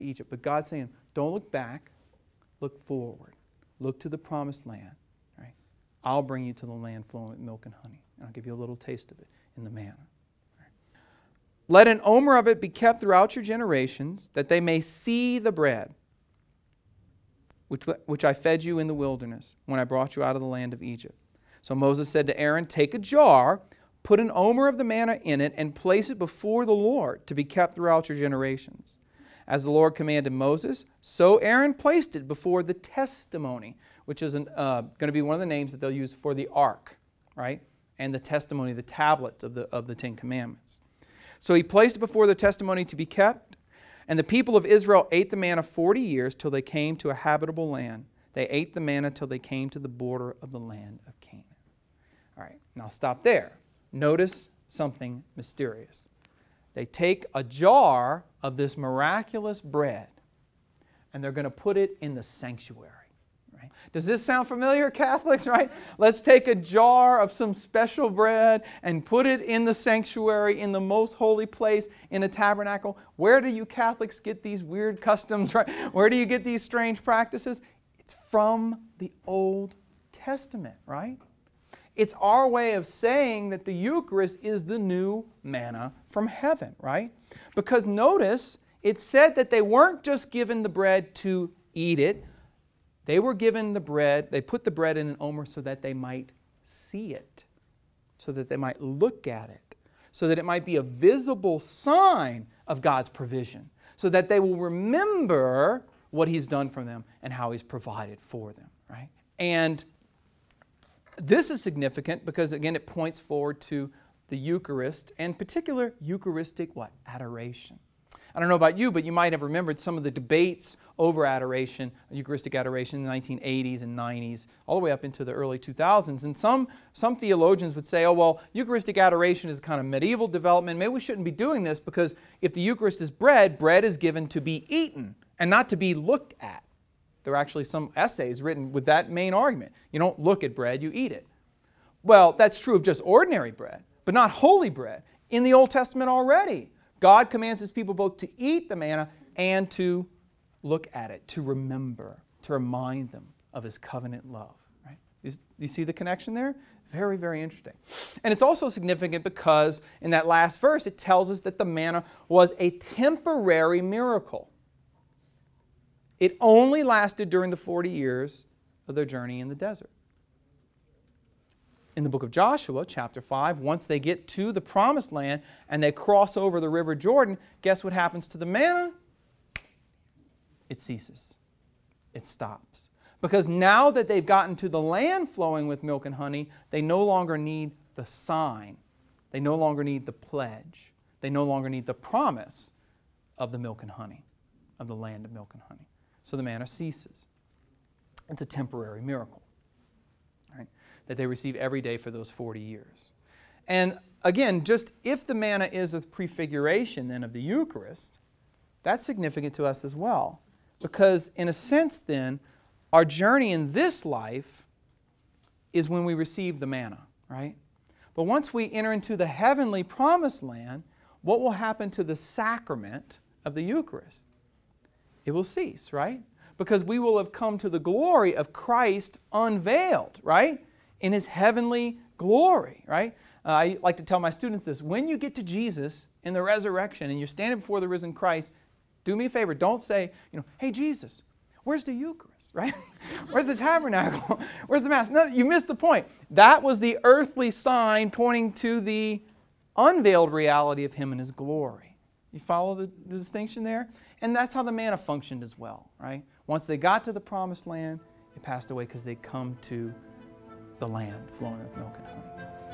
Egypt. But God's saying, don't look back, look forward. Look to the promised land. Right? I'll bring you to the land flowing with milk and honey. And I'll give you a little taste of it in the manna. Right? Let an omer of it be kept throughout your generations, that they may see the bread which I fed you in the wilderness when I brought you out of the land of Egypt. So Moses said to Aaron, take a jar, put an omer of the manna in it, and place it before the Lord to be kept throughout your generations. As the Lord commanded Moses, so Aaron placed it before the testimony, which is going to be one of the names that they'll use for the ark, right? And the testimony, the tablets of the Ten Commandments. So he placed it before the testimony to be kept, and the people of Israel ate the manna 40 years till they came to a habitable land. They ate the manna till they came to the border of the land of Canaan. All right, now stop there. Notice something mysterious. They take a jar of this miraculous bread and they're going to put it in the sanctuary. Right? Does this sound familiar, Catholics? Right? Let's take a jar of some special bread and put it in the sanctuary, in the most holy place, in a tabernacle. Where do you Catholics get these weird customs? Right? Where do you get these strange practices? It's from the Old Testament, right? It's our way of saying that the Eucharist is the new manna from heaven, right? Because notice, it said that they weren't just given the bread to eat it. They were given the bread, they put the bread in an omer so that they might see it, so that they might look at it, so that it might be a visible sign of God's provision, so that they will remember what He's done for them and how He's provided for them, right? And this is significant because, again, it points forward to the Eucharist, and in particular, Eucharistic what? Adoration. I don't know about you, but you might have remembered some of the debates over adoration, Eucharistic adoration in the 1980s and 90s, all the way up into the early 2000s. And some theologians would say, oh, well, Eucharistic adoration is kind of medieval development. Maybe we shouldn't be doing this because if the Eucharist is bread, bread is given to be eaten and not to be looked at. There are actually some essays written with that main argument. You don't look at bread, you eat it. Well, that's true of just ordinary bread, but not holy bread. In the Old Testament already, God commands His people both to eat the manna and to look at it, to remember, to remind them of His covenant love. Right? You see the connection there? Very, very interesting. And it's also significant because in that last verse it tells us that the manna was a temporary miracle. It only lasted during the 40 years of their journey in the desert. In the book of Joshua, chapter 5, once they get to the promised land and they cross over the river Jordan, guess what happens to the manna? It ceases. It stops. Because now that they've gotten to the land flowing with milk and honey, they no longer need the sign. They no longer need the pledge. They no longer need the promise of the milk and honey, of the land of milk and honey. So the manna ceases. It's a temporary miracle, right, that they receive every day for those 40 years. And again, just if the manna is a prefiguration then of the Eucharist, that's significant to us as well. Because in a sense then, our journey in this life is when we receive the manna, right? But once we enter into the heavenly promised land, what will happen to the sacrament of the Eucharist? It will cease, right? Because we will have come to the glory of Christ unveiled, right? In His heavenly glory, right? I like to tell my students this. When you get to Jesus in the resurrection and you're standing before the risen Christ, do me a favor. Don't say, hey, Jesus, where's the Eucharist, right? Where's the tabernacle? Where's the Mass? No, you missed the point. That was the earthly sign pointing to the unveiled reality of Him and His glory. You follow the distinction there? And that's how the manna functioned as well, right? Once they got to the promised land, it passed away because they'd come to the land flowing with milk and honey.